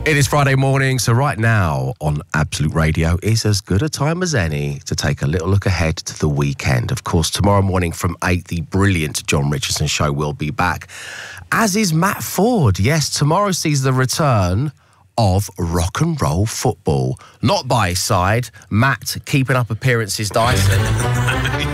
It is Friday morning, so right now on Absolute Radio is as good a time as any to take a little look ahead to the weekend. Of course, tomorrow morning from 8, the brilliant John Richardson Show will be back, as is Matt Ford. Yes, tomorrow sees the return of rock and roll football. Not by his side, Matt keeping up appearances, Dyson.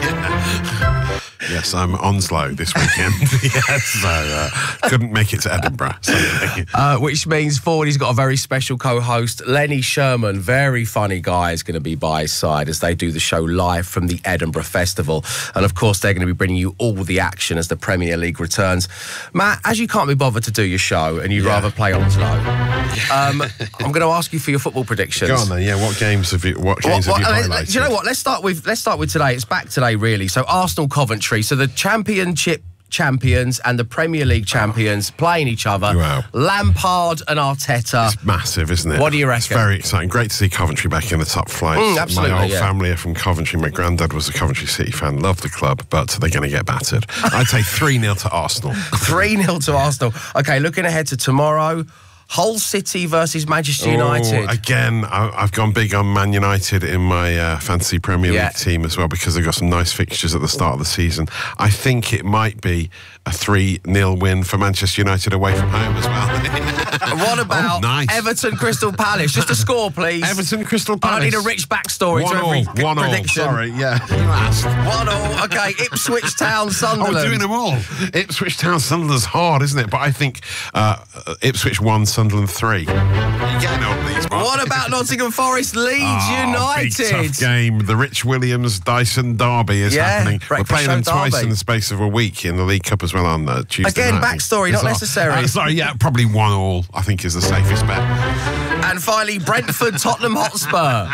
Yes, I'm Onslow this weekend. Yes, so couldn't make it to Edinburgh. Which means Fordy's got a very special co-host, Lenny Sherman, very funny guy, is going to be by his side as they do the show live from the Edinburgh Festival. And of course, they're going to be bringing you all the action as the Premier League returns. Matt, as you can't be bothered to do your show and you'd rather play Onslow, I'm going to ask you for your football predictions. Go on then. Yeah, what games have you highlighted? Do you know what? Let's start with today. It's back today, really. So Arsenal Coventry. So the Championship champions and the Premier League champions playing each other. Wow. Lampard and Arteta. It's massive, isn't it? What do you reckon? It's very exciting. Great to see Coventry back in the top flight. Absolutely, my whole family are from Coventry. My granddad was a Coventry City fan. Loved the club, but they're going to get battered. I'd say 3-0 to Arsenal. 3-0 to Arsenal. Okay, looking ahead to tomorrow. Hull City versus Manchester United. Again, I've gone big on Man United in my fantasy Premier League team as well, because they've got some nice fixtures at the start of the season. I think it might be a 3-0 win for Manchester United away from home as well. What about Everton Crystal Palace? Just a score, please. Everton Crystal Palace. I need a rich backstory to every prediction. Sorry, yeah. You asked. 1-1. Okay, Ipswich Town Sunderland. Oh, doing them all. Ipswich Town Sunderland's hard, isn't it? But I think Ipswich 1, Sunderland 3. You're getting on these ones. What about Nottingham Forest Leeds United? Big tough game. The Rich Williams Dyson derby is happening. We're playing them twice in the space of a week in the League Cup as well on Tuesday Again, night. backstory, not necessary. Sorry, yeah, probably 1-1, I think, is the safest bet. And finally, Brentford Tottenham Hotspur.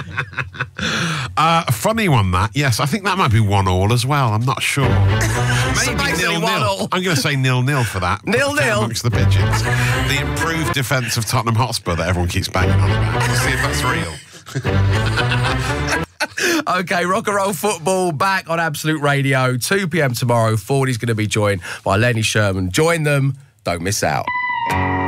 A funny one, that. Yes, I think that might be 1-1 as well. I'm not sure. Maybe 0-0. I'm going to say 0-0 for that. 0-0 amongst the pigeons. The improved defence of Tottenham Hotspur that everyone keeps banging on about. We'll see if that's real. Okay, rock and roll football back on Absolute Radio. 2 p.m. tomorrow. Fordy's going to be joined by Lenny Sherman. Join them. Don't miss out.